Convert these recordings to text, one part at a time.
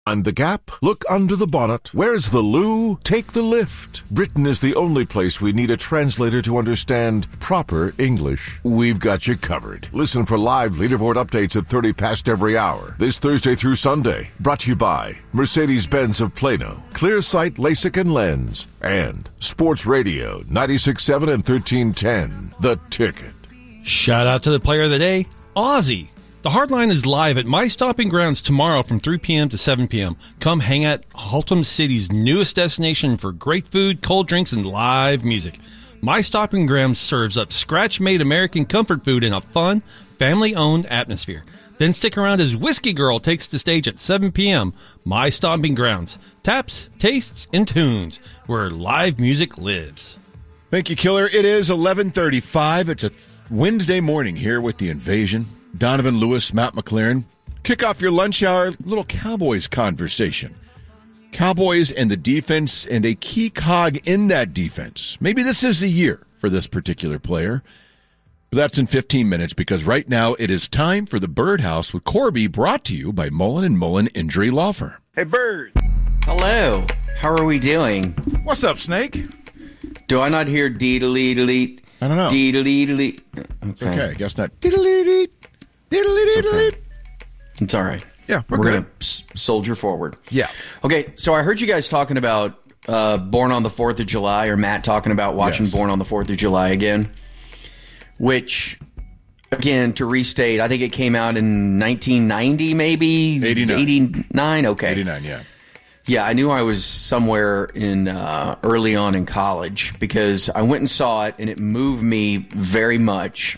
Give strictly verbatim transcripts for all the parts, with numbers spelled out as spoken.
Mind the gap? Look under the bonnet. Where's the loo? Take the lift. Britain is the only place we need a translator to understand proper English. We've got you covered. Listen for live leaderboard updates at thirty past every hour. This Thursday through Sunday. Brought to you by Mercedes-Benz of Plano, Clearsight LASIK and Lens, and Sports Radio ninety-six point seven and thirteen ten. The Ticket. Shout out to the player of the day, Ozzy. The Hardline is live at My Stomping Grounds tomorrow from three p.m. to seven p.m. Come hang at Haltom City's newest destination for great food, cold drinks, and live music. My Stomping Grounds serves up scratch-made American comfort food in a fun, family-owned atmosphere. Then stick around as Whiskey Girl takes the stage at seven p.m. My Stomping Grounds. Taps, tastes, and tunes, where live music lives. Thank you, Killer. It is eleven thirty-five. It's a th- Wednesday morning here with The Invasion. Donovan Lewis, Matt McLaren. Kick off your lunch hour, little Cowboys conversation. Cowboys and the defense and a key cog in that defense. Maybe this is a year for this particular player. But that's in fifteen minutes, because right now it is time for the Birdhouse with Corby, brought to you by Mullen and Mullen Injury Law Firm. Hey, Bird. Hello. How are we doing? What's up, Snake? Do I not hear dee-dee-lee-dee-lee? I don't know. Dee-dee-lee-dee-lee. Okay. Okay, I guess not. Dee-dee-lee-dee. Dee-dee-lee-dee-lee. It's all right. Yeah, we're, we're good. going to s- soldier forward. Yeah. Okay, so I heard you guys talking about uh, Born on the fourth of July, or Matt talking about watching Yes. Born on the fourth of July again, which, again, to restate, I think it came out in nineteen ninety, maybe? eighty-nine. eighty-nine? Okay. eighty-nine, yeah. Yeah, I knew I was somewhere in uh, early on in college, because I went and saw it, and it moved me very much.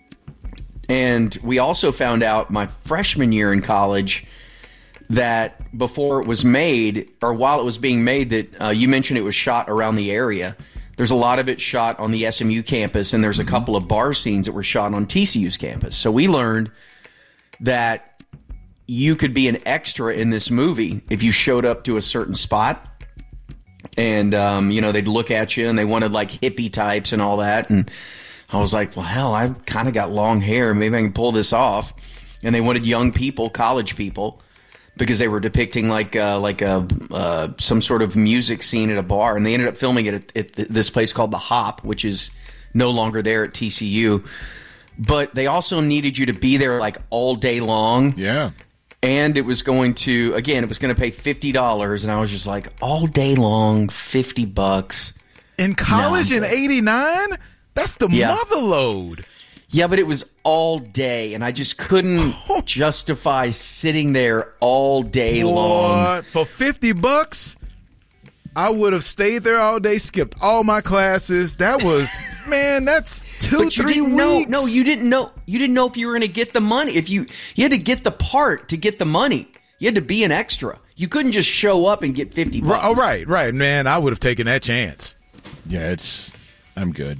And we also found out my freshman year in college that before it was made, or while it was being made, that uh, you mentioned it was shot around the area. There's a lot of it shot on the S M U campus, and there's a couple of bar scenes that were shot on T C U's campus. So we learned that you could be an extra in this movie if you showed up to a certain spot. And, um, you know, they'd look at you, and they wanted, like, hippie types and all that. And I was like, well, hell, I've kind of got long hair. Maybe I can pull this off. And they wanted young people, college people, because they were depicting like uh, like a uh, some sort of music scene at a bar. And they ended up filming it at, at this place called The Hop, which is no longer there at T C U. But they also needed you to be there like all day long. Yeah. And it was going to, again, it was going to pay fifty dollars. And I was just like, all day long, fifty bucks. In college No. in eighty-nine? That's the Yeah. mother load. Yeah, but it was all day, and I just couldn't justify sitting there all day long. What? For fifty bucks? I would have stayed there all day, skipped all my classes. That was, man, that's two, But you three didn't weeks. know. No, you didn't know. You didn't know if you were going to get the money. If you you had to get the part to get the money. You had to be an extra. You couldn't just show up and get fifty bucks. Oh, right, right, man. I would have taken that chance. Yeah, it's... I'm good.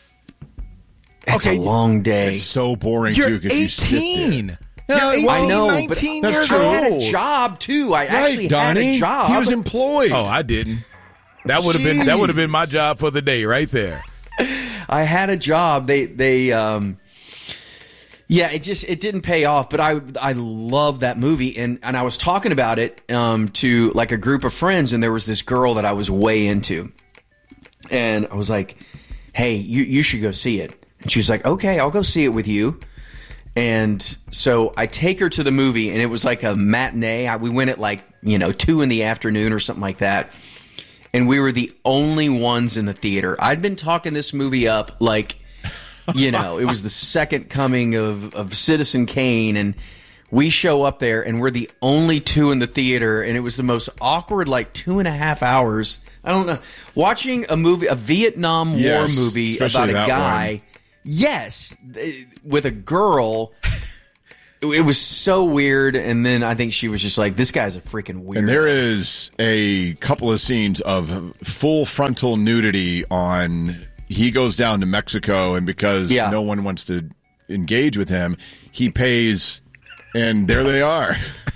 It's Okay, a long day. It's so boring, You're too, because you sit there. eighteen. Yeah, You're well, I eighteen, know, nineteen but years that's I had old. a job too. I actually Right, had Donnie. a job. He was employed. Oh, I didn't. That would have been that would have been my job for the day right there. I had a job. They they um yeah, it just it didn't pay off, but I I love that movie, and and I was talking about it um to like a group of friends, and there was this girl that I was way into. And I was like, "Hey, you you should go see it." And she was like, "Okay, I'll go see it with you." And so I take her to the movie, and it was like a matinee. I, we went at like, you know, two in the afternoon or something like that. And we were the only ones in the theater. I'd been talking this movie up like, you know, it was the second coming of, of Citizen Kane. And we show up there, and we're the only two in the theater. And it was the most awkward, like, two and a half hours. I don't know. Watching a movie, a Vietnam War Yes, movie especially about a that guy. one. Yes, with a girl. It was so weird, and then I think she was just like, this guy's a freaking weirdo. And there is a couple of scenes of full frontal nudity on... He goes down to Mexico, and because Yeah. no one wants to engage with him, he pays, and there they are.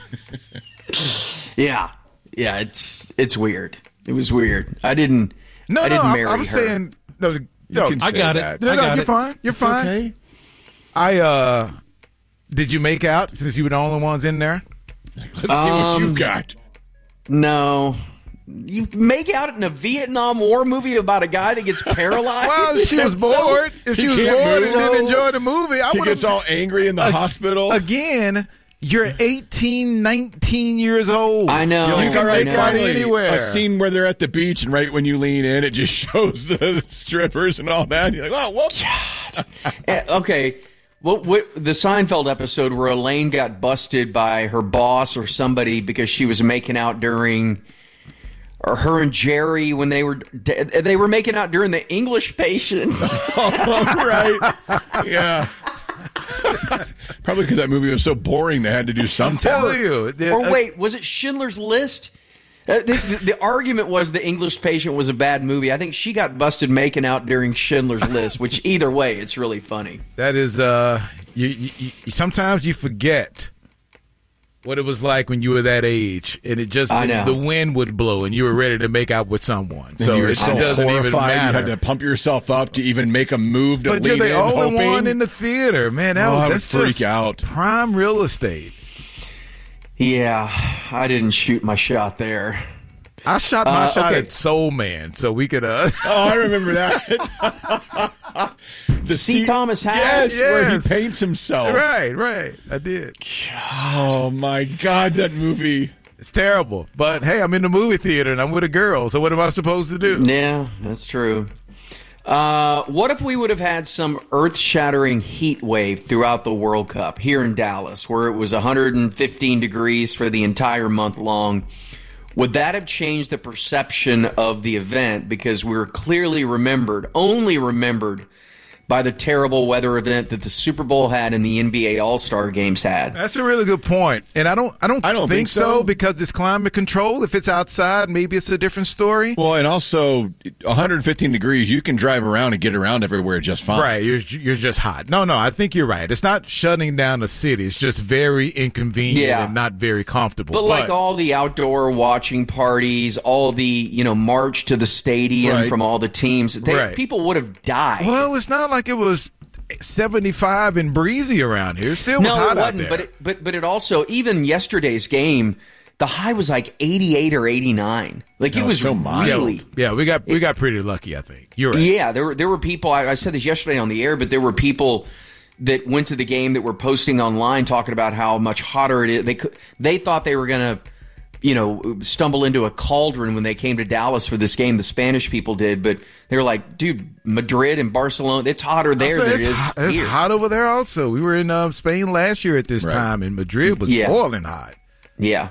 Yeah. Yeah, it's it's weird. It was weird. I didn't No, I no, didn't I'm, marry I'm her. saying no. no can I say got that. it. no, I no, got you're it. fine. You're It's fine. okay. I uh, did you make out since you were the only ones in there? Let's see what Um, you've got. No. You make out in a Vietnam War movie about a guy that gets paralyzed? Well, if she was bored, if she was can't bored and move. didn't enjoy the movie, I He would gets have. all angry in the hospital. Again, you're eighteen, nineteen years old. I know. You I can know. make out Finally, anywhere. A scene where they're at the beach, and right when you lean in, it just shows the strippers and all that. And you're like, oh, whoops. Eh, okay. What, what the Seinfeld episode where Elaine got busted by her boss or somebody because she was making out during, or her and Jerry when they were they were making out during the English Patient. Right. Yeah. Probably because that movie was so boring they had to do something. Tell you. the- Or uh, wait, was it Schindler's List? Uh, the, the, the argument was the English Patient was a bad movie. I think she got busted making out during Schindler's List, which either way, it's really funny. That is, uh, you, you, you. Sometimes you forget what it was like when you were that age, and it just I know. the wind would blow, and you were ready to make out with someone. So So you were it so doesn't even horrified. matter. You had to pump yourself up to even make a move to But you're lean the in, only hoping. one in the theater, man. That Oh, I would that's freak just out. prime real estate. Yeah, I didn't shoot my shot there. I shot my Uh, shot okay. at Soul Man, so we could. uh Oh, I remember that. the C. scene- Thomas Howell? Yes, where he Yes. paints himself. Right, right. I did. Oh, my God, that movie. It's terrible, but hey, I'm in the movie theater and I'm with a girl. So what am I supposed to do? Yeah, that's true. Uh, what if we would have had some earth-shattering heat wave throughout the World Cup here in Dallas, where it was one hundred fifteen degrees for the entire month long? Would that have changed the perception of the event? Because we were clearly remembered, only remembered, by the terrible weather event that the Super Bowl had and the N B A All-Star games had. That's a really good point, and I don't, I don't, I don't think so, so. because it's climate control. If it's outside, maybe it's a different story. Well, and also one hundred fifteen degrees, you can drive around and get around everywhere just fine. Right, you're you're just hot. No, no, I think you're right. It's not shutting down the city. It's just very inconvenient Yeah. and not very comfortable. But like all the outdoor watching parties, all the, you know, march to the stadium Right. from all the teams, they, Right. people would have died. well, it's not like it was seventy-five and breezy around here. It still was no, hot it out wasn't. there. But it, but but it also, even yesterday's game, the high was like eighty-eight or eighty-nine. Like it No, was so mild. really. yeah, we got we got pretty lucky. I think you're right. Yeah, there were there were people. I, I said this yesterday on the air, but there were people that went to the game that were posting online talking about how much hotter it is. They could, they thought they were going to, you know, stumble into a cauldron when they came to Dallas for this game. The Spanish people did, but they were like, dude, Madrid and Barcelona, it's hotter there So than it's it is hot, it's here. hot over there. Also, we were in uh, Spain last year at this Right. time, and Madrid was Yeah. boiling hot. Yeah.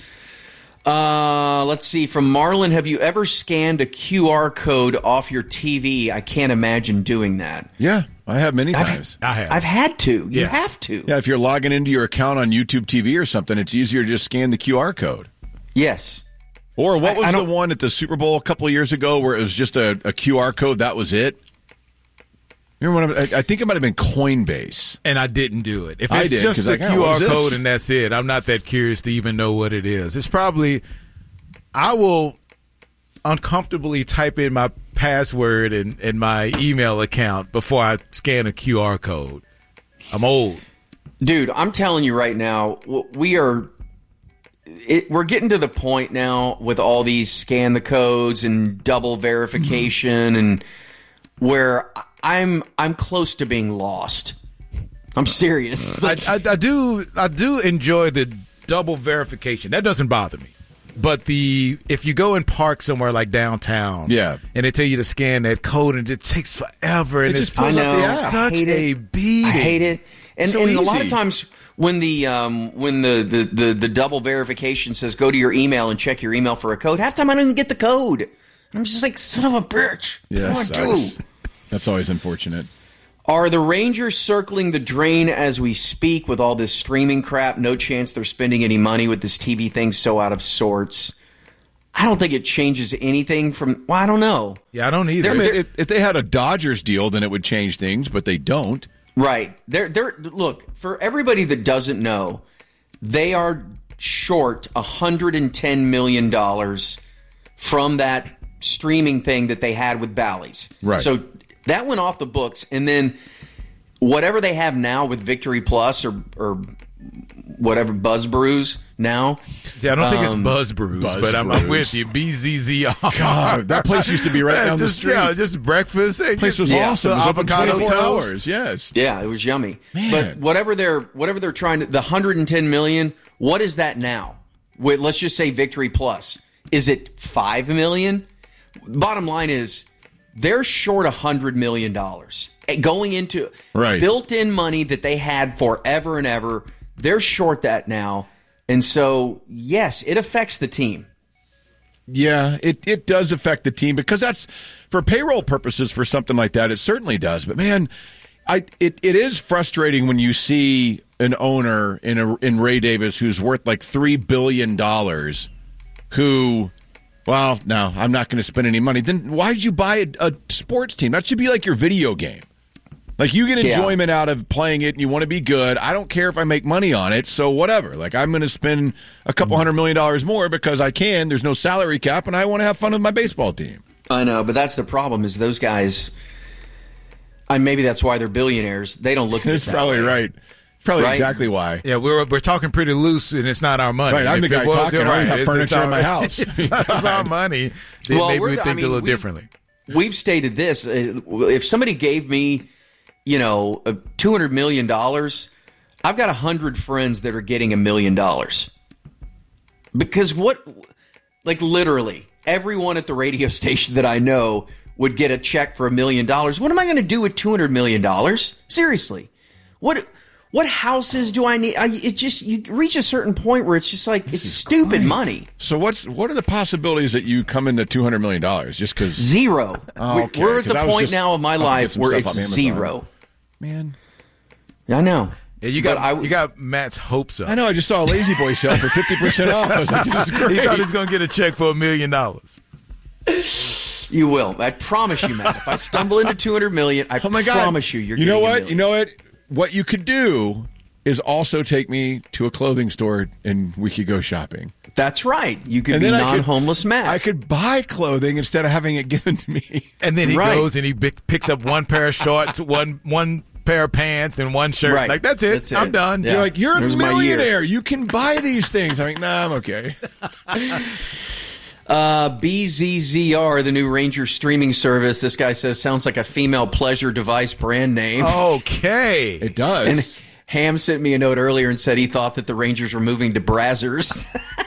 Uh, let's see. From Marlon, have you ever scanned a Q R code off your T V? I can't imagine doing that. Yeah, I have many I've- times. I have. I've had to. You Yeah. have to. Yeah, if you're logging into your account on YouTube T V or something, it's easier to just scan the Q R code. Yes. Or what I- was I the don't- one at the Super Bowl a couple of years ago where it was just a, a Q R code? That was it. Remember when I, I think it might have been Coinbase. And I didn't do it. If I it's did, just 'cause the like, oh, Q what R is this? code and that's it, I'm not that curious to even know what it is. It's probably, I will uncomfortably type in my password and, and my email account before I scan a Q R code. I'm old. Dude, I'm telling you right now, w- we are it, we're getting to the point now with all these scan the codes and double verification Mm-hmm. and where I'm I'm close to being lost. I'm serious. I, I, I do I do enjoy the double verification. That doesn't bother me. But the if you go and park somewhere like downtown, Yeah. and they tell you to scan that code and it takes forever, and It it's just pulls I up know. the I app. such hate a it. beating. I hate it. And, So and a lot of easy. times when the um, when the, the, the, the double verification says go to your email and check your email for a code, half the time I don't even get the code. And I'm just like, son of a bitch. Yeah, what that do I do? sucks. That's always unfortunate. Are the Rangers circling the drain as we speak with all this streaming crap? No chance they're spending any money with this T V thing so out of sorts. I don't think it changes anything from, well, I don't know. Yeah, I don't either. I mean, They're- if, if they had a Dodgers deal, then it would change things, but they don't. Right. They're, they're, look, for everybody that doesn't know, they are short one hundred ten million dollars from that streaming thing that they had with Bally's. Right. So that went off the books. And then whatever they have now with Victory Plus or, or whatever Buzz Brews now. Yeah, I don't think Um, it's Buzz Brews, Buzz but I'm, I'm Brews. with you. B Z Z R. God, that place used to be right Yeah, down the just, street. Yeah, just breakfast. Hey, place was Yeah. awesome. It was open Avocado twenty-four toast. hours. Yes. Yeah, it was yummy. Man. But whatever they're whatever they're trying to, the one hundred ten million, what is that now? Wait, let's just say Victory Plus. Is it five million? Bottom line is they're short one hundred million dollars. Going into Right. built-in money that they had forever and ever. They're short that now. And so, yes, it affects the team. Yeah, it, it does affect the team because that's for payroll purposes for something like that. It certainly does. But man, I it, it is frustrating when you see an owner in a, in Ray Davis who's worth like three billion dollars who, well, no, I'm not going to spend any money. Then why did you buy a, a sports team? That should be like your video game. Like, you get enjoyment yeah. out of playing it and you want to be good. I don't care if I make money on it, so whatever. Like, I'm going to spend a couple hundred million dollars more because I can. There's no salary cap, and I want to have fun with my baseball team. I know, but that's the problem is those guys, I maybe that's why they're billionaires. They don't look at it That's that probably way. right. Probably Right? exactly why. Yeah, we're we're talking pretty loose, and it's not our money. Right, I'm If the it guy was, talking. I don't right, have it's- furniture it's our, in my house. It's, it's our money. Then Well, maybe we're we the- think I mean, a little we've- differently. We've stated this. uh, If somebody gave me, you know, uh, two hundred million dollars, I've got one hundred friends that are getting a million dollars. Because what, like literally, everyone at the radio station that I know would get a check for a million dollars. What am I going to do with two hundred million dollars? Seriously. What what houses do I need? I, it's just, you reach a certain point where it's just like, it's stupid money. So what's what are the possibilities that you come into two hundred million dollars just because? Zero. Oh, okay, We're at 'cause the I was point just now of my about to get life some where stuff it's on Amazon. zero. Man. I know. Yeah, you got But I- you got Matt's hopes up. I know. I just saw a Lazy Boy sale for fifty percent off. I was like, this is great. He thought he was going to get a check for a million dollars. You will. I promise you, Matt. If I stumble into two hundred million, I Oh my God! promise you, you're. You know getting a what? million. You know what? What you could do is also take me to a clothing store and we could go shopping. That's right. You could And be then I could- non-homeless Matt. I could buy clothing instead of having it given to me. And then he Right. goes and he bi- picks up one pair of shorts, one one pair of pants, and one shirt. Right. Like that's it. That's it. I'm done. Yeah. You're like, you're a There's my year. millionaire. You can buy these things. I'm like, nah, I'm okay. Uh, B Z Z R, the new Ranger streaming service. This guy says sounds like a female pleasure device brand name. Okay. It does. And Ham sent me a note earlier and said he thought that the Rangers were moving to Brazzers.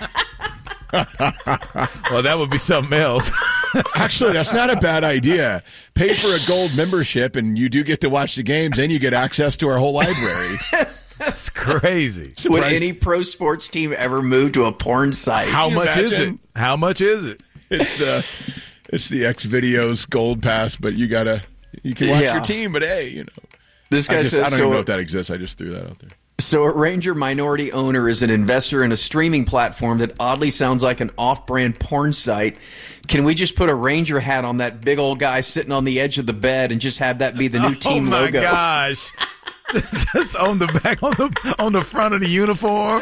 Well, that would be something else. Actually, that's not a bad idea. Pay for a gold membership, and you do get to watch the games, and you get access to our whole library. That's crazy. Would Surprised- any pro sports team ever move to a porn site? How you much is it? imagine? How much is it? It's the it's the X videos gold pass, but you gotta you can watch Yeah. your team. But hey, you know, This guy I, just, says I don't so. even know if that exists. I just threw that out there. So a Ranger minority owner is an investor in a streaming platform that oddly sounds like an off-brand porn site. Can we just put a Ranger hat on that big old guy sitting on the edge of the bed and just have that be the new team oh my logo? gosh. Just on the back, on the on the front of the uniform.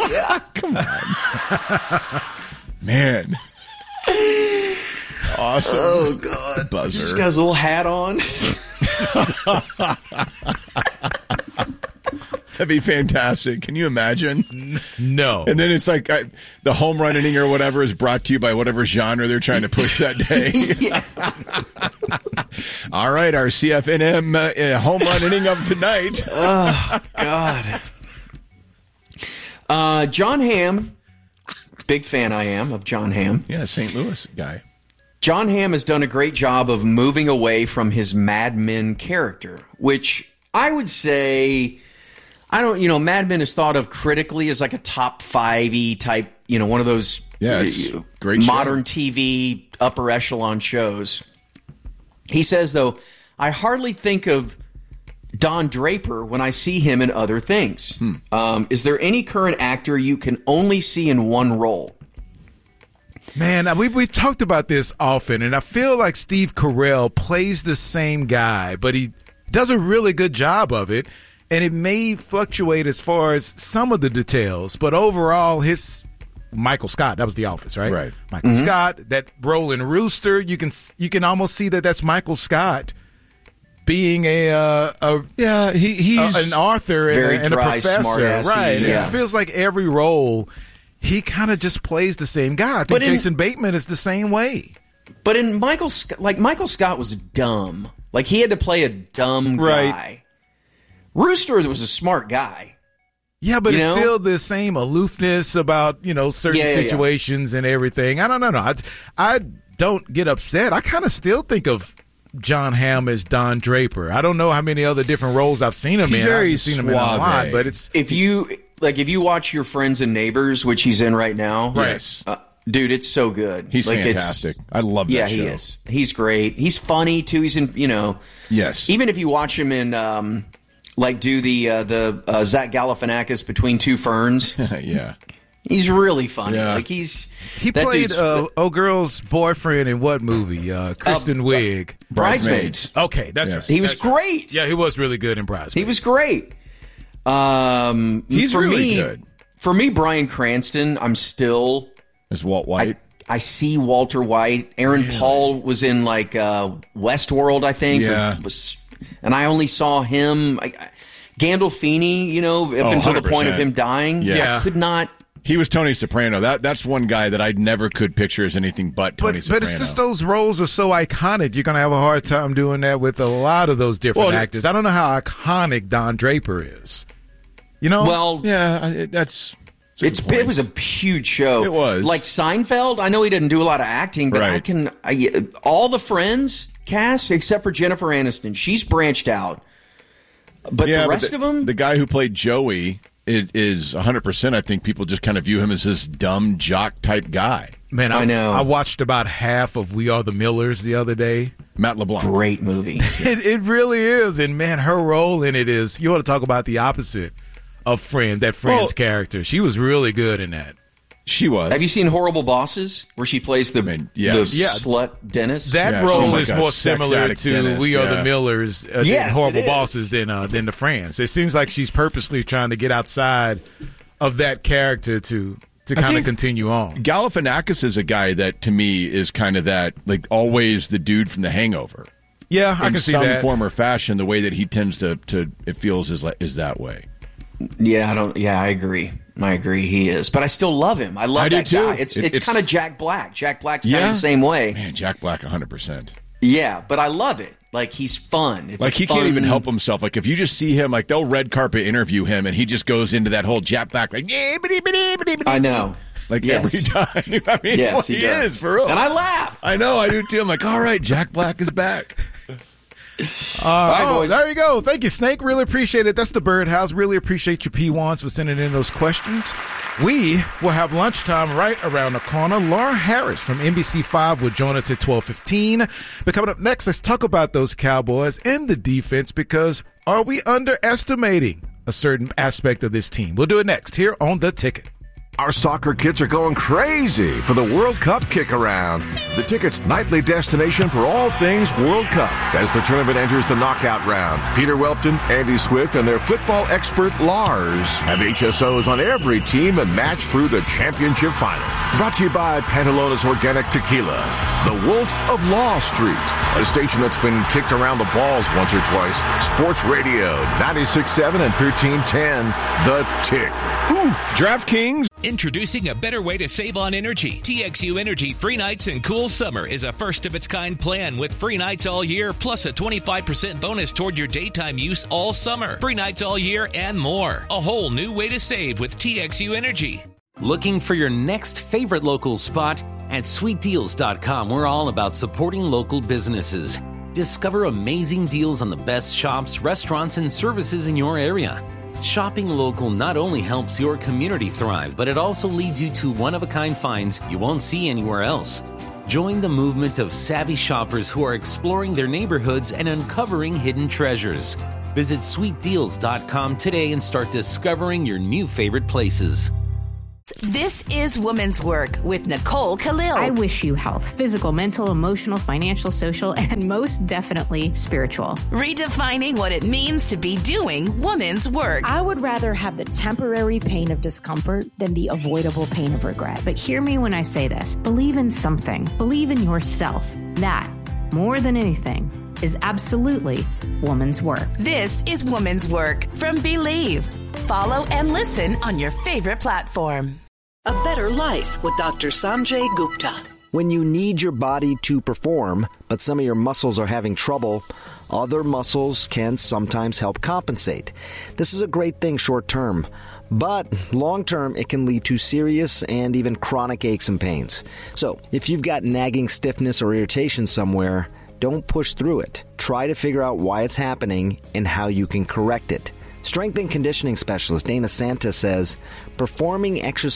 Man, awesome. Oh God! Buzzer. Just got his little hat on. That'd be fantastic. Can you imagine? No. And then it's like I, the home run inning or whatever is brought to you by whatever genre they're trying to push that day. All right, our C F N M uh, uh, home run inning of tonight. Oh God! Uh, John Hamm, big fan I am of John Hamm. Yeah, Saint Louis guy. John Hamm has done a great job of moving away from his Mad Men character, which I would say, I don't, you know, Mad Men is thought of critically as like a top five-y type, you know, one of those Yeah, it's uh, a great show. modern T V upper echelon shows. He says, though, I hardly think of Don Draper when I see him in other things. Hmm. Um, is there any current actor you can only see in one role? Man, we we talked about this often, and I feel like Steve Carell plays the same guy, but he does a really good job of it, and it may fluctuate as far as some of the details, but overall, his Michael Scott, that was The Office, right? Right. Michael Mm-hmm. Scott, that role in Rooster, you can you can almost see that that's Michael Scott being a, uh, a yeah, he, he's a, an author and, very a, and a dry, professor, smart-assy, right? yeah. It feels like every role he kind of just plays the same guy. I think But in- Jason Bateman is the same way. But in Michael, Sc- like Michael Scott was dumb. Like he had to play a dumb Right. guy. Rooster was a smart guy. Yeah, but You it's know? still the same aloofness about, you know, certain Yeah, yeah, yeah. situations and everything. I don't know. No, I, I don't get upset. I kind of still think of John Hamm as Don Draper. I don't know how many other different roles I've seen him He's in. very I've seen him in a suave. lot, but it's If you like, if you watch Your Friends and Neighbors, which he's in right now, Yes. uh, dude, it's so good. He's Like, it's- fantastic. I love that Yeah, show. he is. He's great. He's funny too. He's in, you know, Yes. even if you watch him in, um, like, do the uh, the uh, Zach Galifianakis Between Two Ferns, yeah. he's really funny. Yeah. Like he's he that played dude's- uh, Oh Girl's boyfriend in what movie? Uh, Kristen Uh, Wiig. Bridesmaids. Okay, that's Yes. right. He was That's right. great. Yeah, he was really good in Bridesmaids. He was great. Um, He's for really me, good. For me, Bryan Cranston, I'm still. As Walt White. I, I see Walter White. Aaron Paul was in like uh, Westworld, I think. or Yeah. Was, and I only saw him. I, I- Gandolfini, you know, up Oh, until the point of one hundred percent. him dying. Yeah. I could not. He was Tony Soprano. That That's one guy that I never could picture as anything but Tony But, Soprano. but it's just those roles are so iconic. You're going to have a hard time doing that with a lot of those different Well, actors. I don't know how iconic Don Draper is. You know? Well, Yeah, I- it, that's... that's a it's good point. it was a huge show. It was. Like Seinfeld. I know he didn't do a lot of acting, but I Right. can. I, all the Friends cast except for Jennifer Aniston, she's branched out. But Yeah, the but rest of them, The guy who played Joey is, is one hundred percent. I think people just kind of view him as this dumb jock type guy. Man, I, I know. I watched about half of We Are the Millers the other day. Matt LeBlanc. great movie. It, it really is. And man, her role in it is, you want to talk about the opposite of Friend, that Friend's Well- character. She was really good in that. She was. Have you seen Horrible Bosses, where she plays the, mean, yes. the Yeah. slut dentist? That Yeah, role she's like is a more sex similar addict to dentist, We Are yeah. the Millers uh, Yes, than Horrible it is. Bosses than, uh, than the Friends. It seems like she's purposely trying to get outside of that character to, to kind of think- continue on. Galifianakis is a guy that, to me, is kind of that, like, always the dude from The Hangover. Yeah, I In can see some that. form or fashion, the way that he tends to, to it feels is like, is that way. Yeah, I don't. Yeah, I agree. I agree. He is, but I still love him. I love I do that too. guy. It's It- it's, it's- kind of Jack Black. Jack Black's kind Yeah. of the same way. Man, Jack Black, one hundred percent. Yeah, but I love it. Like he's fun. It's Like, a he can't fun- even help himself. Like, if you just see him, like, they'll red carpet interview him, and he just goes into that whole Jack Black, like, yeah, bitty, bitty, bitty, bitty. I know. Like, Yes. every time. I mean, Yes, well, he, he, does. is, for real. And I laugh. I know, I do too. I'm like, all right, Jack Black is back. All right, boys. There you go. Thank you, Snake. Really appreciate it. That's the Birdhouse. Really appreciate you P ones for sending in those questions. We will have lunchtime right around the corner. Laura Harris from N B C five will join us at twelve fifteen. But coming up next, let's talk about those Cowboys and the defense, because are we underestimating a certain aspect of this team? We'll do it next here on The Ticket. Our soccer kids are going crazy for the World Cup kick-around. The Ticket's nightly destination for all things World Cup. As the tournament enters the knockout round, Peter Welpton, Andy Swift, and their football expert Lars have H S Os on every team and match through the championship final. Brought to you by Pantalones Organic Tequila, the Wolf of Law Street, a station that's been kicked around the balls once or twice. Sports Radio, ninety-six point seven and thirteen ten, The Tick. Oof. DraftKings. Introducing a better way to save on energy. T X U Energy Free Nights and Cool Summer is a first-of-its-kind plan with free nights all year, plus a twenty-five percent bonus toward your daytime use all summer. Free nights all year and more. A whole new way to save with T X U Energy. Looking for your next favorite local spot? At sweet deals dot com, we're all about supporting local businesses. Discover amazing deals on the best shops, restaurants, and services in your area. Shopping local not only helps your community thrive, but it also leads you to one-of-a-kind finds you won't see anywhere else. Join the movement of savvy shoppers who are exploring their neighborhoods and uncovering hidden treasures. Visit sweet deals dot com today and start discovering your new favorite places. This is Women's Work with Nicole Khalil. I wish you health, physical, mental, emotional, financial, social, and most definitely spiritual. Redefining what it means to be doing women's work. I would rather have the temporary pain of discomfort than the avoidable pain of regret. But hear me when I say this. Believe in something. Believe in yourself. That, more than anything, is absolutely woman's work. This is Woman's Work from Believe. Follow and listen on your favorite platform. A Better Life with Doctor Sanjay Gupta. When you need your body to perform, but some of your muscles are having trouble, other muscles can sometimes help compensate. This is a great thing short term, but long term it can lead to serious and even chronic aches and pains. So if you've got nagging stiffness or irritation somewhere, don't push through it. Try to figure out why it's happening and how you can correct it. Strength and conditioning specialist Dana Santa says performing exercise